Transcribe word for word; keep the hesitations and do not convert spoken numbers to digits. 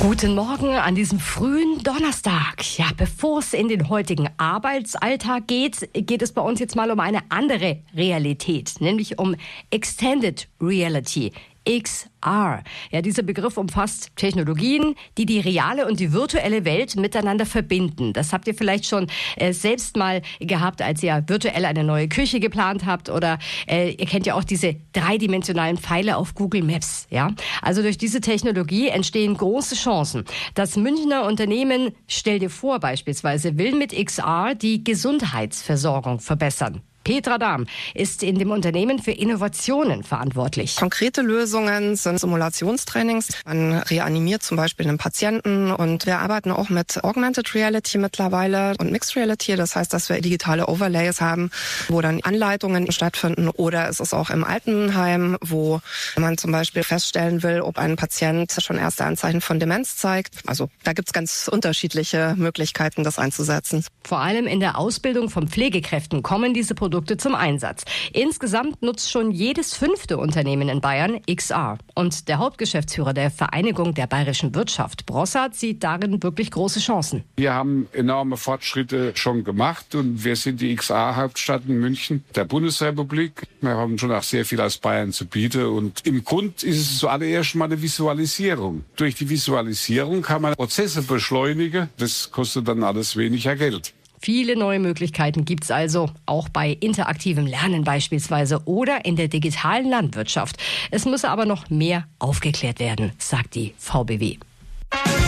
Guten Morgen an diesem frühen Donnerstag. Ja, bevor es in den heutigen Arbeitsalltag geht, geht es bei uns jetzt mal um eine andere Realität, nämlich um Extended Reality. X R. Ja, dieser Begriff umfasst Technologien, die die reale und die virtuelle Welt miteinander verbinden. Das habt ihr vielleicht schon äh, selbst mal gehabt, als ihr virtuell eine neue Küche geplant habt, oder äh, ihr kennt ja auch diese dreidimensionalen Pfeile auf Google Maps. Ja, also durch diese Technologie entstehen große Chancen. Das Münchner Unternehmen Stell dir vor beispielsweise will mit X R die Gesundheitsversorgung verbessern. Petra Dahm ist in dem Unternehmen für Innovationen verantwortlich. Konkrete Lösungen sind Simulationstrainings. Man reanimiert zum Beispiel einen Patienten, und wir arbeiten auch mit Augmented Reality mittlerweile und Mixed Reality. Das heißt, dass wir digitale Overlays haben, wo dann Anleitungen stattfinden, oder es ist auch im Altenheim, wo man zum Beispiel feststellen will, ob ein Patient schon erste Anzeichen von Demenz zeigt. Also da gibt es ganz unterschiedliche Möglichkeiten, das einzusetzen. Vor allem in der Ausbildung von Pflegekräften kommen diese Produkte zum Einsatz. Insgesamt nutzt schon jedes fünfte Unternehmen in Bayern X R. Und der Hauptgeschäftsführer der Vereinigung der bayerischen Wirtschaft, Brossard, sieht darin wirklich große Chancen. Wir haben enorme Fortschritte schon gemacht, und wir sind die X R-Hauptstadt in München der Bundesrepublik. Wir haben schon auch sehr viel aus Bayern zu bieten, und im Grund ist es zuallererst mal eine Visualisierung. Durch die Visualisierung kann man Prozesse beschleunigen. Das kostet dann alles weniger Geld. Viele neue Möglichkeiten gibt's also, auch bei interaktivem Lernen beispielsweise oder in der digitalen Landwirtschaft. Es müsse aber noch mehr aufgeklärt werden, sagt die V B W.